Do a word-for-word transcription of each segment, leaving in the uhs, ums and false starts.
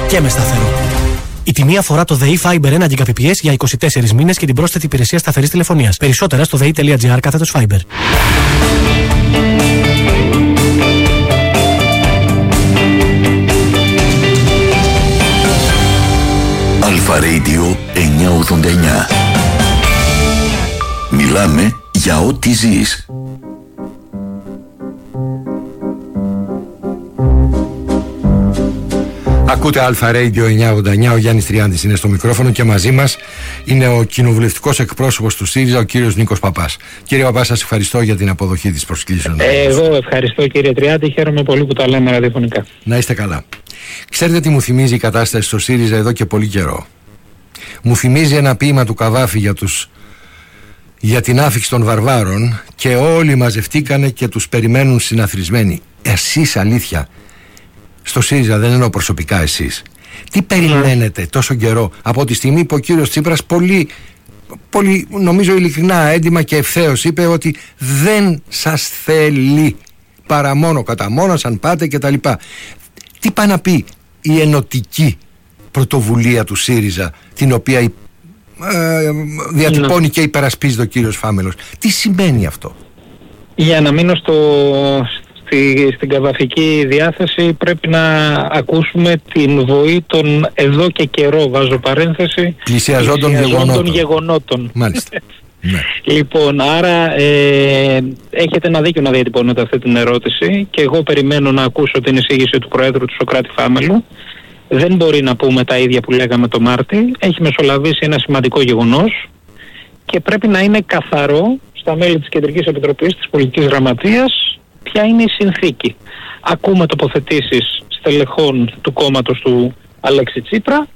και με σταθερό. Η τιμή αφορά το ΔΕΗ Fiber ένα Gbps για είκοσι τέσσερις μήνες και την πρόσθετη υπηρεσία σταθερής τηλεφωνίας. Περισσότερα στο δei.gr κάθετος Fiber. Αλφα Radio εννιακόσια ογδόντα εννιά. Μιλάμε για ό,τι ζεις. Ακούτε Αλφα Radio εννιακόσια ογδόντα εννιά, ο Γιάννης Τριάντης είναι στο μικρόφωνο και μαζί μας είναι ο κοινοβουλευτικός εκπρόσωπος του ΣΥΡΙΖΑ, ο κύριος Νίκος Παπάς. Κύριε Παπά, σας ευχαριστώ για την αποδοχή της προσκλήσεως. Εγώ ευχαριστώ κύριε Τριάντη, χαίρομαι πολύ που τα λέμε ραδιοφωνικά. Να είστε καλά. Ξέρετε τι μου θυμίζει η κατάσταση στο ΣΥΡΙΖΑ εδώ και πολύ καιρό? Μου θυμίζει ένα ποίημα του Καβάφη για, τους, για την άφιξη των βαρβάρων και όλοι μαζευτήκανε και τους περιμένουν συναθρισμένοι. Εσείς αλήθεια, στο ΣΥΡΙΖΑ, δεν εννοώ προσωπικά εσείς, τι περιμένετε τόσο καιρό από τη στιγμή που ο κύριος Τσίπρας πολύ, πολύ νομίζω ειλικρινά, έντιμα και ευθέως είπε ότι δεν σας θέλει παρά μόνο κατά μόνος αν πάτε κτλ. Τι πάει να πει η ενωτική πρωτοβουλία του ΣΥΡΙΖΑ, την οποία ε, διατυπώνει ναι. και υπερασπίζεται ο κύριος Φάμελος? Τι σημαίνει αυτό? Για να μείνω στο, στη, στην καβαφική διάθεση, πρέπει να ακούσουμε την βοή των εδώ και καιρό, βάζω παρένθεση, πλησιαζόντων γεγονότων. γεγονότων. Μάλιστα. Ναι. Λοιπόν, άρα ε, έχετε ένα δίκιο να διατυπώνετε αυτή την ερώτηση και εγώ περιμένω να ακούσω την εισήγηση του Προέδρου του Σωκράτη Φάμελου. Δεν μπορεί να πούμε τα ίδια που λέγαμε το Μάρτι. Έχει μεσολαβήσει ένα σημαντικό γεγονός και πρέπει να είναι καθαρό στα μέλη της Κεντρικής Επιτροπής, της Πολιτικής Γραμματείας, ποια είναι η συνθήκη. Ακούμε τοποθετήσεις στελεχών του κόμματος του Αλέξη Τσίπρα.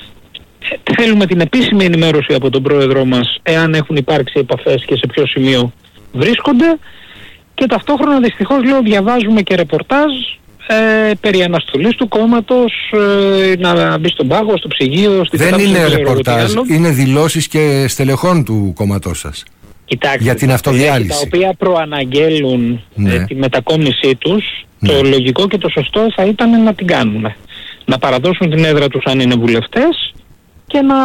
Θέλουμε την επίσημη ενημέρωση από τον Πρόεδρό μας εάν έχουν υπάρξει επαφές και σε ποιο σημείο βρίσκονται, και ταυτόχρονα δυστυχώς λέω διαβάζουμε και ρεπορτάζ ε, περί αναστολής του κόμματος, ε, να μπει στον πάγο, στο ψυγείο, στη Δεν είναι ρεπορτάζ, είναι δηλώσεις και στελεχών του κόμματός σας. Κοιτάξτε, για την αυτοδιάλυση, τα οποία προαναγγέλουν ναι. ε, τη μετακόμισή τους, ναι. το λογικό και το σωστό θα ήταν να την κάνουν. Να παραδώσουν την έδρα τους αν είναι βουλευτές και να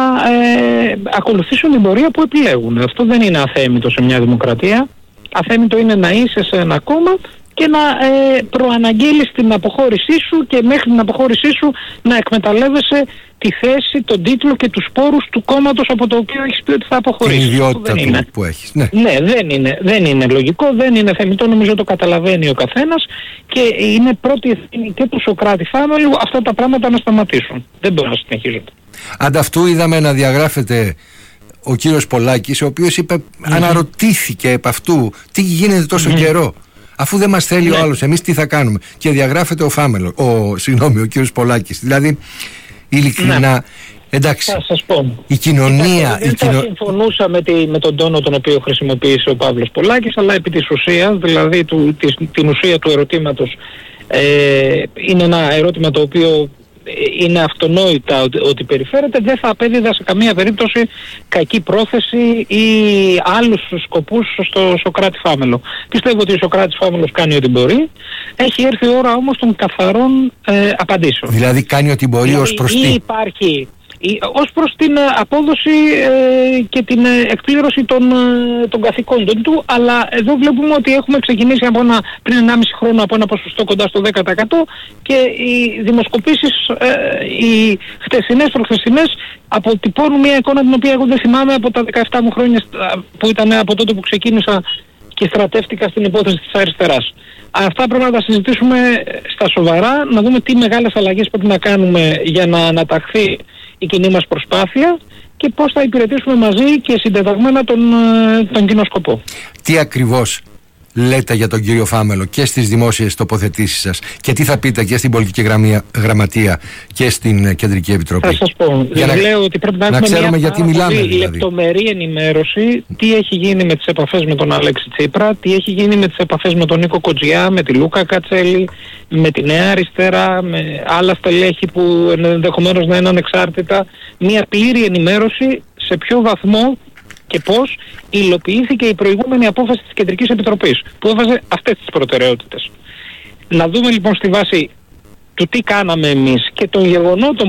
ε, ακολουθήσουν την πορεία που επιλέγουν. Αυτό δεν είναι αθέμητο σε μια δημοκρατία. Αθέμητο είναι να είσαι σε ένα κόμμα και να ε, προαναγγείλεις την αποχώρησή σου και μέχρι την αποχώρησή σου να εκμεταλλεύεσαι τη θέση, τον τίτλο και τους πόρους του κόμματος από το οποίο έχεις πει ότι θα αποχωρήσεις. Την ιδιότητα του είναι. Που έχεις. Ναι, ναι δεν, είναι, δεν είναι λογικό, δεν είναι θεμιτό, νομίζω το καταλαβαίνει ο καθένας και είναι πρώτη ευθύνη και του Σωκράτη Φάμελου αυτά τα πράγματα να σταματήσουν. Δεν μπορούν να συνεχίζονται. Ανταυτού είδαμε να διαγράφεται ο κύριος Πολάκης, ο οποίος είπε, mm-hmm. αναρωτήθηκε επ' αυτού τι γίνεται τόσο mm-hmm. καιρό. Αφού δεν μας θέλει ναι. ο άλλος, εμείς τι θα κάνουμε? Και διαγράφεται ο Φάμελο, ο, συγγνώμη, ο κύριος Πολάκης. Δηλαδή, ειλικρινά, ναι. εντάξει, θα σας πω. η κοινωνία... Δεν η κοινο... θα συμφωνούσα με, τη, με τον τόνο τον οποίο χρησιμοποίησε ο Παύλος Πολάκης, αλλά επί της ουσίας, δηλαδή του, της, την ουσία του ερωτήματος, ε, είναι ένα ερώτημα το οποίο είναι αυτονόητα ότι, ότι περιφέρεται, δεν θα απέδιδα σε καμία περίπτωση κακή πρόθεση ή άλλους σκοπούς στο Σωκράτη Φάμελο. Πιστεύω ότι ο Σωκράτης Φάμελος κάνει ό,τι μπορεί. Έχει έρθει η ώρα όμως των καθαρών ε, απαντήσεων. Δηλαδή κάνει ό,τι μπορεί ως προς τι? Υπάρχει ως προς την απόδοση ε, και την εκπλήρωση των, ε, των καθηκόντων του, αλλά εδώ βλέπουμε ότι έχουμε ξεκινήσει από ένα, πριν ενάμιση χρόνο από ένα ποσοστό κοντά στο δέκα τοις εκατό και οι δημοσκοπήσεις, ε, οι χτεσινές, προχθεσινές αποτυπώνουν μια εικόνα την οποία εγώ δεν θυμάμαι από τα δεκαεπτά μου χρόνια που ήταν από τότε που ξεκίνησα και στρατεύτηκα στην υπόθεση της αριστεράς. Αυτά πρέπει να τα συζητήσουμε στα σοβαρά, να δούμε τι μεγάλες αλλαγές πρέπει να κάνουμε για να αναταχθεί η κοινή μας προσπάθεια και πώς θα υπηρετήσουμε μαζί και συντεταγμένα τον, τον κοινό σκοπό. Τι ακριβώς λέτε για τον κύριο Φάμελο και στις δημόσιες τοποθετήσεις σας και τι θα πείτε και στην πολιτική γραμμία, γραμματεία και στην Κεντρική Επιτροπή? Θα σας πω, για να, λέω ότι πρέπει να, να έχουμε ξέρουμε μια γιατί μιλάμε, δηλαδή. λεπτομερή ενημέρωση, τι έχει γίνει με τις επαφές με τον Αλέξη Τσίπρα, τι έχει γίνει με τις επαφές με τον Νίκο Κοτζιά, με τη Λούκα Κατσέλη, με τη Νέα Αριστερά, με άλλα στελέχη που ενδεχομένως να είναι ανεξάρτητα. Μια πλήρη ενημέρωση σε ποιο βαθμό και πώς υλοποιήθηκε η προηγούμενη απόφαση της Κεντρικής Επιτροπής που έβαζε αυτές τις προτεραιότητες. Να δούμε λοιπόν στη βάση του τι κάναμε εμείς και των γεγονότων